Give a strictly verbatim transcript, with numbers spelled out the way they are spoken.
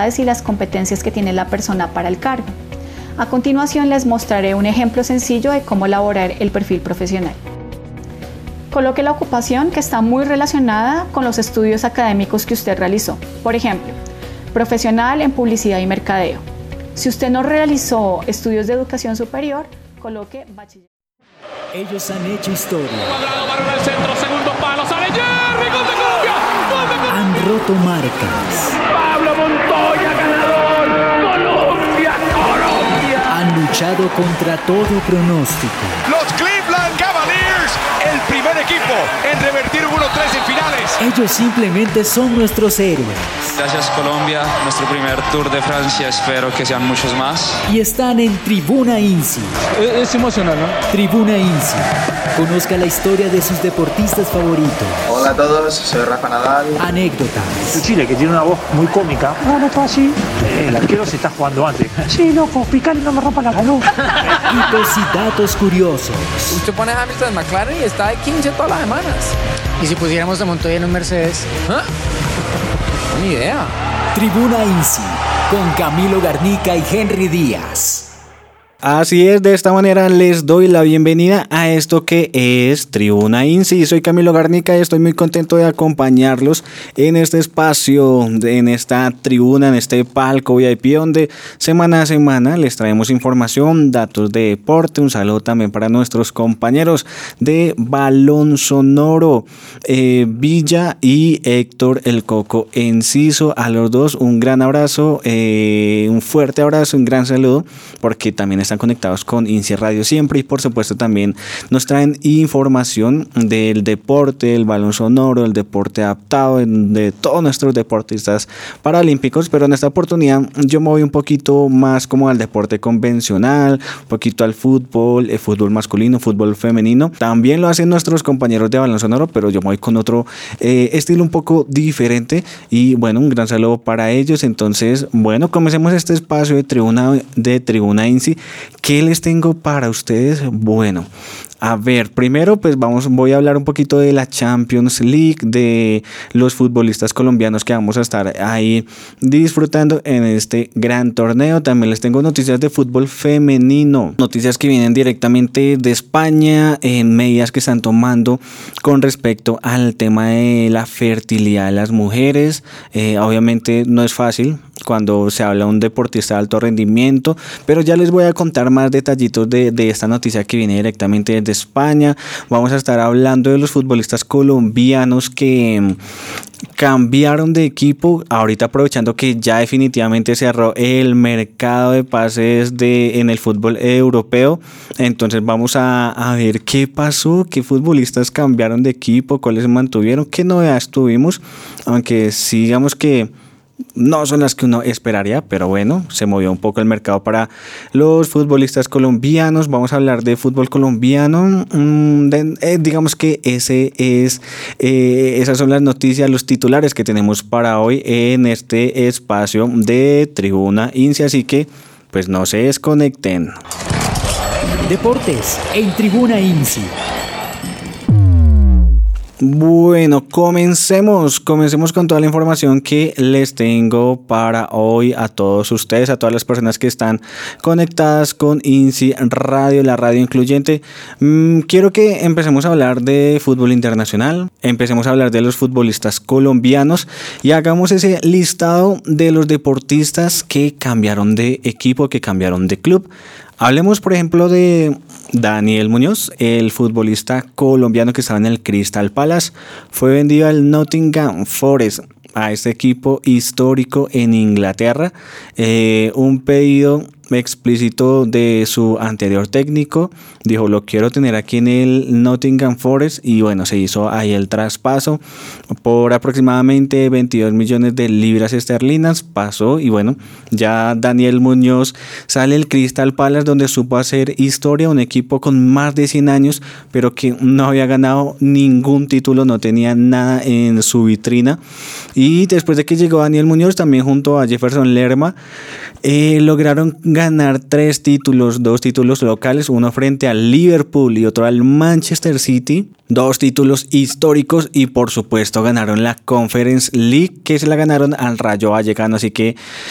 habilidades y las competencias que tiene la persona para el cargo. A continuación les mostraré un ejemplo sencillo de cómo elaborar el perfil profesional. Coloque la ocupación que está muy relacionada con los estudios académicos que usted realizó. Por ejemplo, profesional en publicidad y mercadeo. Si usted no realizó estudios de educación superior, coloque bachiller. Ellos han hecho historia. Cuadrado, balón al centro, segundo palo, sale Jerry, gol de Colombia, gol de Colombia. Han roto marcas. Pablo Montoya, ganador. Colombia, Colombia. Han luchado contra todo pronóstico. Los Cleveland Cavaliers, el primer equipo en revertir uno tres en finales. Ellos simplemente son nuestros héroes. Gracias Colombia, nuestro primer Tour de Francia, espero que sean muchos más. Y están en Tribuna INSI. Es, es emocional, ¿no? Tribuna INSI. Conozca la historia de sus deportistas favoritos. Hola a todos, soy Rafa Nadal. Anécdotas. Chile, que tiene una voz muy cómica. No, no está así. El arquero se está jugando antes. Sí, loco, picale y no me rompa la salud. Hitos y datos curiosos. Usted pone a Hamilton en McLaren y está de quince todas las semanas. ¿Y si pusiéramos a Montoya en un Mercedes? ¿Ah? Ni idea. Tribuna INSI, con Camilo Garnica y Henry Díaz. Así es, de esta manera les doy la bienvenida a esto que es Tribuna INSI. Soy Camilo Garnica y estoy muy contento de acompañarlos en este espacio, en esta tribuna, en este palco V I P, donde semana a semana les traemos información, datos de deporte. Un saludo también para nuestros compañeros de Balón Sonoro, eh, Villa y Héctor El Coco Enciso. A los dos un gran abrazo, eh, un fuerte abrazo, un gran saludo, porque también están conectados con INSI Radio siempre y por supuesto también nos traen información del deporte, del balón sonoro, del deporte adaptado, de todos nuestros deportistas paralímpicos. Pero en esta oportunidad yo me voy un poquito más como al deporte convencional, un poquito al fútbol, el fútbol masculino, fútbol femenino. También lo hacen nuestros compañeros de balón sonoro, pero yo me voy con otro eh, estilo un poco diferente y bueno, un gran saludo para ellos. Entonces, bueno, comencemos este espacio de tribuna de Tribuna INSI. ¿Qué les tengo para ustedes? Bueno, a ver, primero pues vamos, voy a hablar un poquito de la Champions League, de los futbolistas colombianos que vamos a estar ahí disfrutando en este gran torneo. También les tengo noticias de fútbol femenino, noticias que vienen directamente de España, en medidas que están tomando con respecto al tema de la fertilidad de las mujeres. Eh, obviamente no es fácil cuando se habla de un deportista de alto rendimiento, pero ya les voy a contar más detallitos de, de esta noticia que viene directamente desde España. Vamos a estar hablando de los futbolistas colombianos que cambiaron de equipo, ahorita aprovechando que ya definitivamente cerró el mercado de pases de, en el fútbol europeo. Entonces vamos a, a ver qué pasó, qué futbolistas cambiaron de equipo, cuáles se mantuvieron, qué novedades tuvimos, aunque sí, digamos que no son las que uno esperaría, pero bueno, se movió un poco el mercado para los futbolistas colombianos. Vamos a hablar de fútbol colombiano. Mm, de, eh, digamos que ese es, eh, esas son las noticias, los titulares que tenemos para hoy en este espacio de Tribuna INSI. Así que, pues no se desconecten. Deportes en Tribuna INSI. Bueno, comencemos, comencemos con toda la información que les tengo para hoy a todos ustedes, a todas las personas que están conectadas con INSI Radio, la radio incluyente. Mm, quiero que empecemos a hablar de fútbol internacional, empecemos a hablar de los futbolistas colombianos y hagamos ese listado de los deportistas que cambiaron de equipo, que cambiaron de club. Hablemos, por ejemplo, de Daniel Muñoz, el futbolista colombiano que estaba en el Crystal Palace. Fue vendido al Nottingham Forest, a este equipo histórico en Inglaterra. Eh, un pedido explícito de su anterior técnico, dijo: lo quiero tener aquí en el Nottingham Forest, y bueno, se hizo ahí el traspaso por aproximadamente veintidós millones de libras esterlinas. Pasó y bueno, ya Daniel Muñoz sale del Crystal Palace, donde supo hacer historia, un equipo con más de cien años, pero que no había ganado ningún título, no tenía nada en su vitrina. Y después de que llegó Daniel Muñoz, también junto a Jefferson Lerma, eh, lograron ganar tres títulos, dos títulos locales, uno frente al Liverpool y otro al Manchester City, dos títulos históricos, y por supuesto ganaron la Conference League, que se la ganaron al Rayo Vallecano. Así que